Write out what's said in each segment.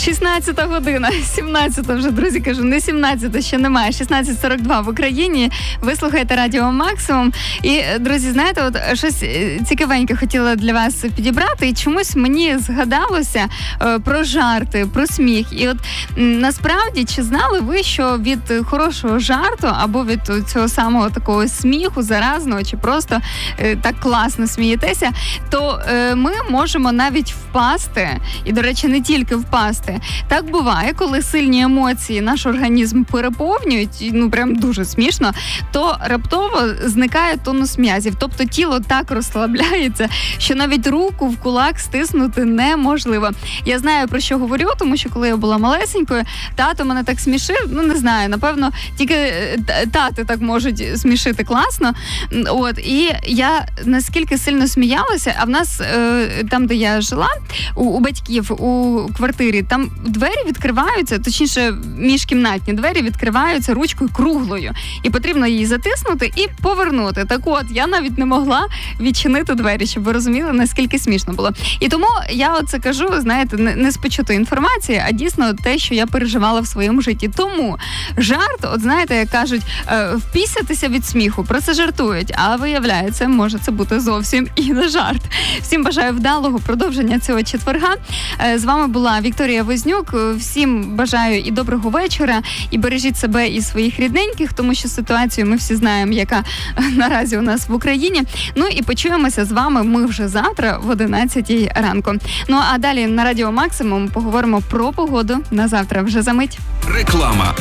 16 година, 17 вже, друзі, кажу, не 17, ще немає, 16:42 в Україні. Ви слухаєте Радіо Максимум. І, друзі, знаєте, от щось цікавеньке хотіла для вас підібрати, і чомусь мені згадалося про жарти, про сміх. І от насправді, чи знали ви, що від хорошого жарту або від цього самого такого сміху заразного, чи просто так класно смієтеся, то ми можемо навіть впасти, і, до речі, не тільки впасти. Так буває, коли сильні емоції наш організм переповнюють, ну прям дуже смішно, то раптово зникає тонус м'язів. Тобто тіло так розслабляється, що навіть руку в кулак стиснути неможливо. Я знаю, про що говорю, тому що коли я була малесенькою, тато мене так смішив, ну не знаю, напевно, тільки тати так можуть смішити класно. От, і я наскільки сильно сміялася, а в нас там, де я жила, у батьків, у квартирі, там двері відкриваються, точніше, міжкімнатні двері відкриваються ручкою круглою. І потрібно її затиснути і повернути. Так от, я навіть не могла відчинити двері, щоб ви розуміли, наскільки смішно було. І тому я оце кажу, знаєте, не з почутої інформації, а дійсно те, що я переживала в своєму житті. Тому жарт, от знаєте, як кажуть, впісятися від сміху, про це жартують, а виявляється, може це бути зовсім і не жарт. Всім бажаю вдалого продовження цього четверга. З вами була Вікторія Вознюк. Всім бажаю і доброго вечора, і бережіть себе і своїх рідненьких, тому що ситуацію ми всі знаємо, яка наразі у нас в Україні. Ну і почуємося з вами ми вже завтра в 11-й ранку. Ну а далі на Радіо Максимум поговоримо про погоду на завтра вже за мить. Реклама.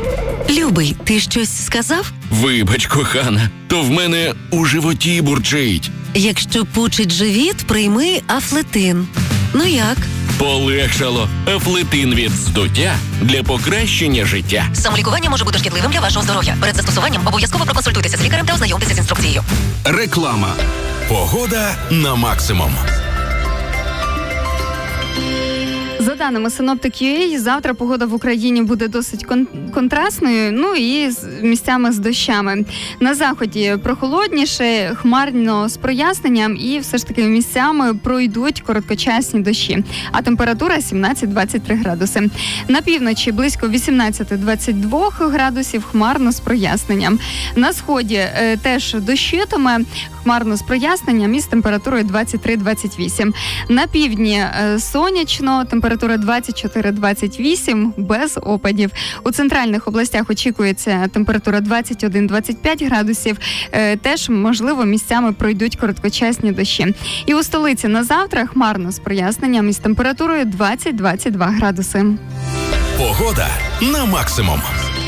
Любий, ти щось сказав? Вибач, кохана, то в мене у животі бурчить. Якщо пучить живіт, прийми Афлетин. Ну як? Полегшало. Афлетин від здуття для покращення життя. Самолікування може бути шкідливим для вашого здоров'я. Перед застосуванням обов'язково проконсультуйтеся з лікарем та ознайомтеся з інструкцією. Реклама. Погода на максимум. За даними Synoptic.ua, завтра погода в Україні буде досить контрастною, ну і місцями з дощами. На заході прохолодніше, хмарно з проясненням і все ж таки місцями пройдуть короткочасні дощі. А температура 17-23 градуси. На півночі близько 18-22 градусів, хмарно з проясненням. На сході теж дощитиме, хмарно з проясненням і з температурою 23-28. На півдні сонячно, температура 24-28, без опадів. У центральних областях очікується температура 21-25 градусів. Теж, можливо, місцями пройдуть короткочасні дощі. І у столиці на завтра хмарно з проясненням із температурою 20-22 градуси. Погода на максимум.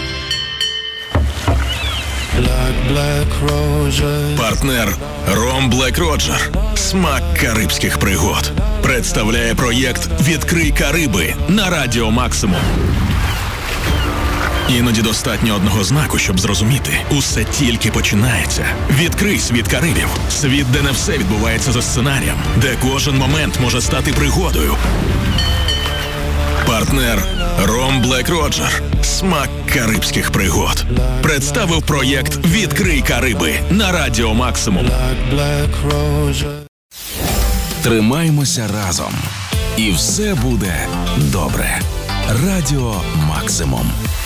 Партнер Ром Блек Роджер. Смак карибських пригод. Представляє проєкт «Відкрий Кариби» на Радіо Максимум. Іноді достатньо одного знаку, щоб зрозуміти. Усе тільки починається. Відкрий світ Карибів. Світ, де не все відбувається за сценарієм. Де кожен момент може стати пригодою. Партнер Ром Блек Роджер. Смак карибських пригод. Представив проєкт «Відкрий Кариби» на Радіо Максимум. Тримаймося разом. І все буде добре. Радіо Максимум.